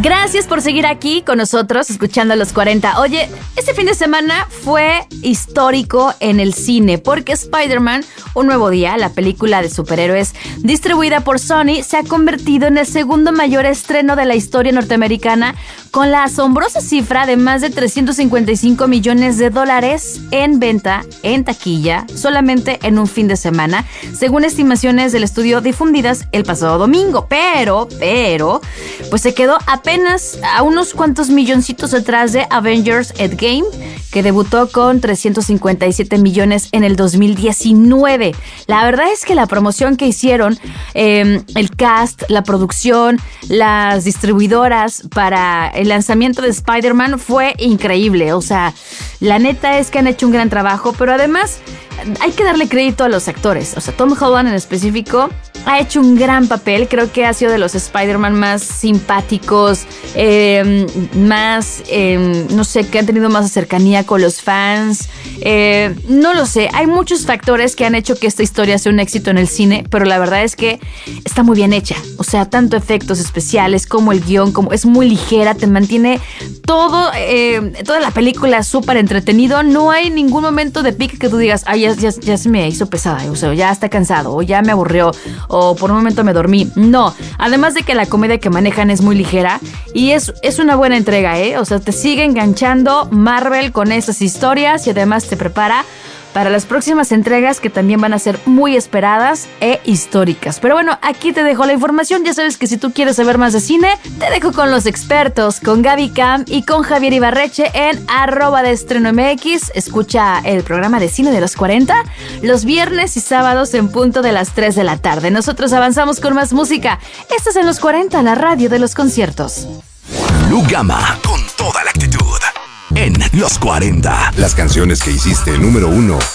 Gracias por seguir aquí con nosotros, escuchando Los 40. Oye, este fin de semana fue histórico en el cine, porque Spider-Man, Un Nuevo Día, la película de superhéroes distribuida por Sony, se ha convertido en el segundo mayor estreno de la historia norteamericana, con la asombrosa cifra de más de $355 millones en venta, en taquilla, solamente en un fin de semana, según estimaciones del estudio difundidas el pasado domingo. Pero, pues se quedó apenas a unos cuantos milloncitos atrás de Avengers Endgame, que debutó con 357 millones en el 2019. La verdad es que la promoción que hicieron, el cast, la producción, las distribuidoras para el lanzamiento de Spider-Man fue increíble. O sea, la neta es que han hecho un gran trabajo, pero además hay que darle crédito a los actores. O sea, Tom Holland en específico ha hecho un gran papel. Creo que ha sido de los Spider-Man más simpáticos, no sé, que han tenido más cercanía con los fans. No lo sé, hay muchos factores que han hecho que esta historia sea un éxito en el cine, pero la verdad es que está muy bien hecha. O sea, tanto efectos especiales como el guión, como es muy ligera, te mantiene toda la película súper entretenido. No hay ningún momento de pique que tú digas, ay, ya se me hizo pesada, o sea, ya está cansado, o ya me aburrió, o por un momento me dormí. No, además de que la comedia que manejan es muy ligera y es una buena entrega, o sea, te sigue enganchando Marvel con esas historias y además te prepara para las próximas entregas, que también van a ser muy esperadas e históricas. Pero bueno, aquí te dejo la información. Ya sabes que si tú quieres saber más de cine, te dejo con los expertos, con Gaby Cam y con Javier Ibarreche en @deestrenomx. Escucha el programa de cine de los 40 los viernes y sábados en punto de las 3 de la tarde. Nosotros avanzamos con más música. Estás en Los 40, la radio de los conciertos. Lu Gama, con toda la actitud. En Los 40. Las canciones que hiciste número 1